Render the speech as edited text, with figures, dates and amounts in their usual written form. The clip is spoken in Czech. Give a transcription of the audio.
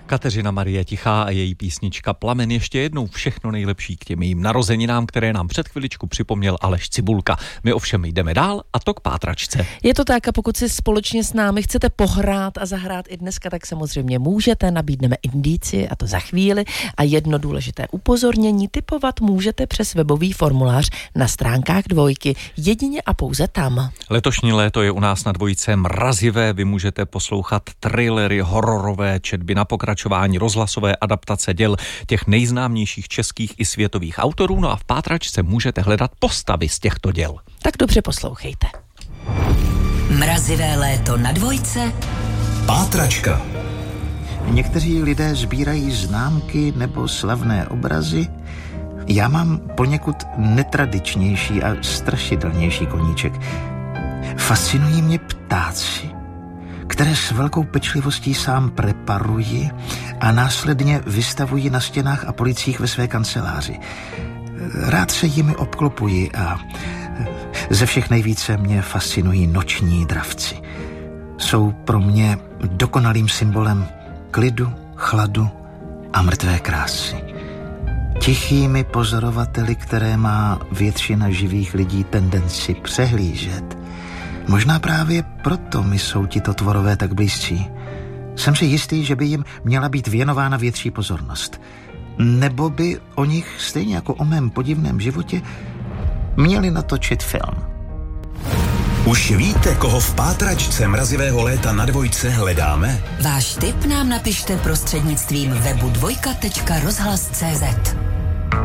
Kateřina Marie Tichá a její písnička Plamen. Ještě jednou všechno nejlepší k těm jejím narozeninám, které nám před chviličku připomněl Aleš Cibulka. My ovšem jdeme dál, a to k pátračce. Je to tak, a pokud si společně s námi chcete pohrát a zahrát i dneska, tak samozřejmě můžete, nabídneme indici, a to za chvíli. A jedno důležité upozornění, tipovat můžete přes webový formulář na stránkách Dvojky, jedině a pouze tam. Letošní léto je u nás na Dvojce mrazivé, vy můžete poslouchat thrillery, hororové četby, na pokračování rozhlasové adaptace děl těch nejznámějších českých i světových autorů, no a v pátračce můžete hledat postavy z těchto děl. Tak dobře poslouchejte. Mrazivé léto na Dvojce. Pátračka. Někteří lidé sbírají známky nebo slavné obrazy. Já mám poněkud netradičnější a strašidelnější koníček. Fascinují mě ptáci, které s velkou pečlivostí sám preparuji a následně vystavuji na stěnách a policích ve své kanceláři. Rád se jimi obklopuji a ze všech nejvíce mě fascinují noční dravci. Jsou pro mě dokonalým symbolem klidu, chladu a mrtvé krásy. Tichými pozorovateli, které má většina živých lidí tendenci přehlížet. Možná právě proto mi jsou tito tvorové tak blízcí. Jsem si jistý, že by jim měla být věnována větší pozornost. Nebo by o nich, stejně jako o mém podivném životě, měli natočit film. Už víte, koho v pátračce mrazivého léta na Dvojce hledáme? Váš tip nám napište prostřednictvím webu dvojka.rozhlas.cz.